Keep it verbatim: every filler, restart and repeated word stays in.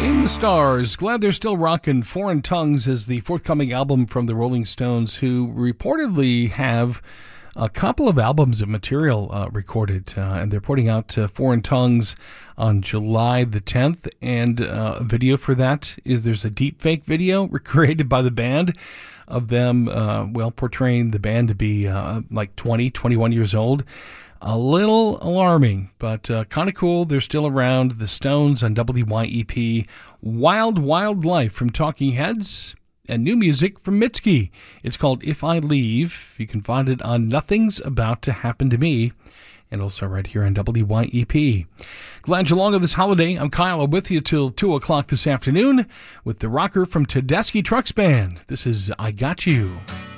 In the Stars, glad they're still rocking. Foreign Tongues is the forthcoming album from the Rolling Stones, who reportedly have a couple of albums of material uh, recorded, uh, and they're putting out uh, Foreign Tongues on July the tenth, and uh, a video for that is there's a deep fake video created by the band of them, uh, well, portraying the band to be uh, like twenty, twenty-one years old. A little alarming, but uh, kind of cool. They're still around. The Stones on W Y E P. Wild, Wild Life from Talking Heads. And new music from Mitski. It's called If I Leave. You can find it on Nothing's About to Happen to Me. And also right here on W Y E P. Glad you're along on this holiday. I'm Kyle. I'm with you till two o'clock this afternoon with the rocker from Tedeschi Trucks Band. This is I Got You.